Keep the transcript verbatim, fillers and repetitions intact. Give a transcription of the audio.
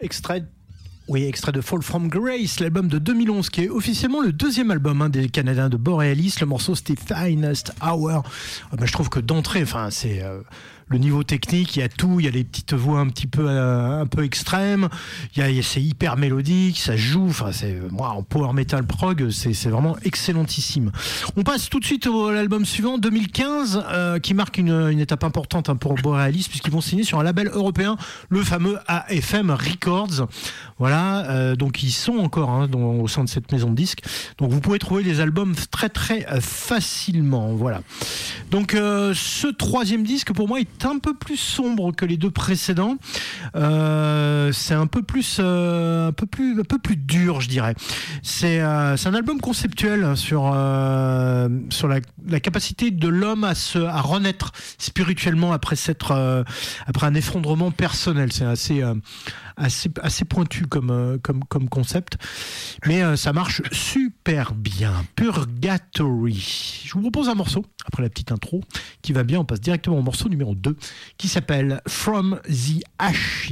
Extrait. Oui, extrait de Fall From Grace, l'album de deux mille onze, qui est officiellement le deuxième album hein, des Canadiens de Borealis. Le morceau, c'était Finest Hour. Ah ben, je trouve que d'entrée, enfin, c'est euh, le niveau technique, il y a tout, il y a les petites voix un petit peu, euh, un peu extrêmes, il y a, c'est hyper mélodique, ça joue, enfin, c'est, moi, en power metal prog, c'est, c'est vraiment excellentissime. On passe tout de suite à l'album suivant, deux mille quinze, euh, qui marque une, une étape importante hein, pour Borealis, puisqu'ils vont signer sur un label européen, le fameux A F M Records. Voilà, euh, donc ils sont encore hein, dans, au sein de cette maison de disques. Donc vous pouvez trouver les albums très très euh, facilement. Voilà. Donc euh, ce troisième disque pour moi est un peu plus sombre que les deux précédents. Euh, c'est un peu plus, euh, un peu plus, un peu plus dur, je dirais. C'est, euh, c'est un album conceptuel sur euh, sur la, la capacité de l'homme à se, à renaître spirituellement après s'être, euh, après un effondrement personnel. C'est assez euh, assez assez pointu comme euh, comme comme concept, mais euh, ça marche super bien. Purgatory. Je vous propose un morceau après la petite intro qui va bien. On passe directement au morceau numéro deux qui s'appelle From the Ashes.